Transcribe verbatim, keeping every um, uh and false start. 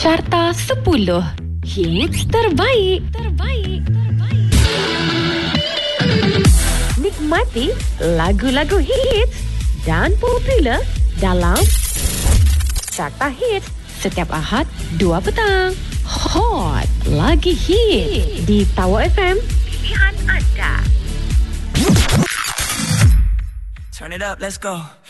Carta sepuluh hits terbaik. Terbaik. Terbaik. Nikmati lagu-lagu hits dan popular dalam Carta Hits setiap Ahad dua petang. Hot lagi hit di Tower F M. Pilihan anda. Turn it up, let's go.